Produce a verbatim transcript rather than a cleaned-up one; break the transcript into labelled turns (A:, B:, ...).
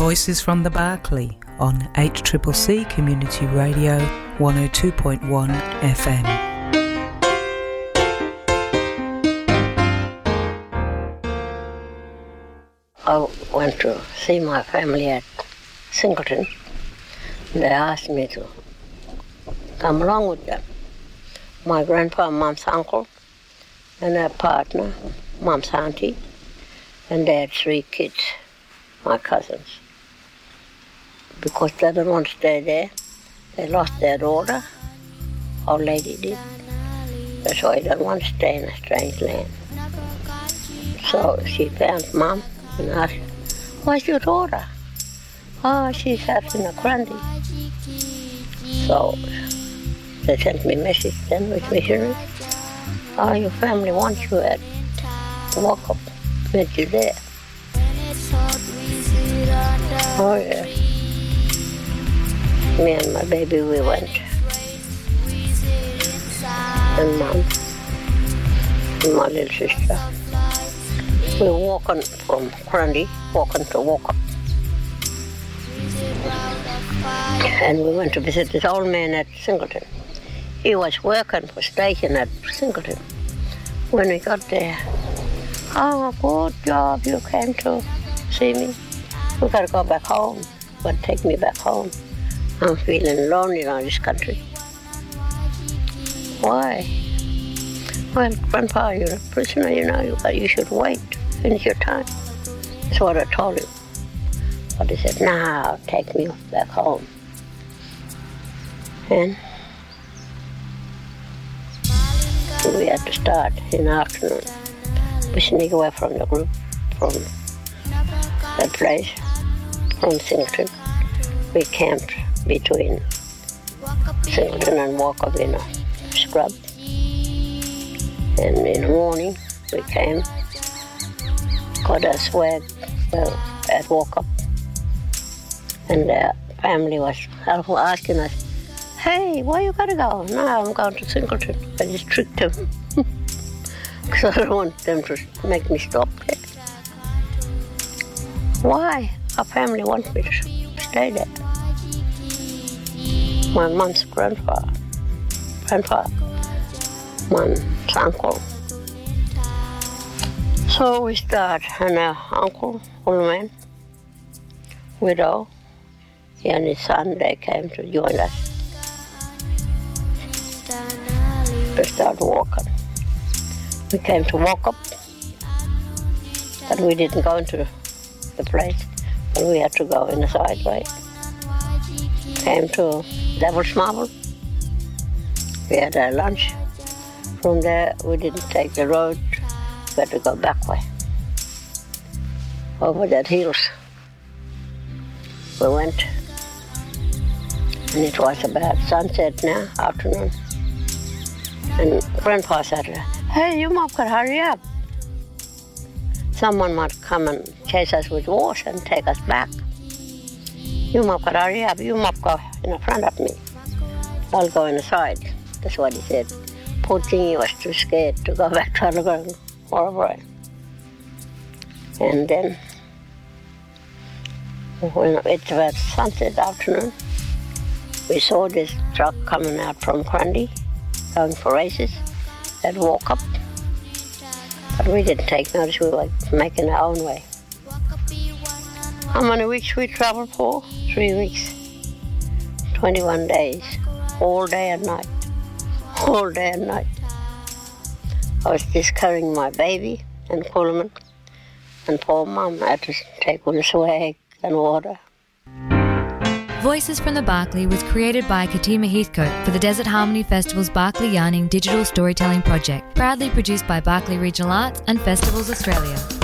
A: Voices from the Barkly on H C C C Community Radio one oh two point one F M.
B: I went to see my family at Singleton. They asked me to come along with them. My grandpa, mom's uncle, and their partner, mom's auntie, and they had three kids, my cousins. Because they didn't want to stay there, they lost their daughter, our lady did. That's why they didn't want to stay in a strange land. So she found mom and asked, "Where's your daughter?" "Oh, she's having a Grundy." So they sent me a message then with missionaries. "Oh, your family wants you at Walk Up, met you there." Oh yeah. Me and my baby, we went. And mom, and my little sister. We were walking from Grundy, walking to Walk Up. And we went to visit this old man at Singleton. He was working for station at Singleton. When we got there, "Oh, good job, you came to see me. We gotta go back home. But take me back home. I'm feeling lonely in this country." "Why?" "Well, Grandpa, you're a prisoner, you know, you, you should wait, finish your time." That's what I told him. But he said, "No, take me back home." And we had to start in the afternoon. We sneak away from the group, from that place, from Singleton. We camped between Singleton and Walk Up in a scrub. And in the morning, we came, got our swag well, at Walk Up. And the family was asking us, "Hey, where you gotta go?" "No, I'm going to Singleton." I just tricked them. Because I don't want them to make me stop there. "Why? Our family wants me to stay there." My mom's grandfather, grandfather, mom's uncle. So we start, and our uncle, old man, widow, he and his son, they came to join us. We started walking. We came to Walk Up, but we didn't go into the place, but we had to go in a side way. Came to Devil's Marble. We had our lunch. From there, we didn't take the road. We had to go back way. Over that hills. We went. And it was about sunset now, afternoon. And Grandpa said, "Hey, you must hurry up. Someone might come and chase us with horse and take us back. You must hurry up. You must go in front of me. I'll go in the side." That's what he said. Poor thing, he was too scared to go back to the ground. Horrible. And then, when it was sunset afternoon, we saw this truck coming out from Grundy, going for races, at Walk Up. But we didn't take notice, we were making our own way. How many weeks we traveled for? Three weeks. twenty-one days. All day and night. All day and night. I was just carrying my baby and Coleman, and poor Mum had to take all the swag and water.
C: Voices from the Barkly was created by Katima Heathcote for the Desert Harmony Festival's Barkly Yarning Digital Storytelling Project, proudly produced by Barkly Regional Arts and Festivals Australia.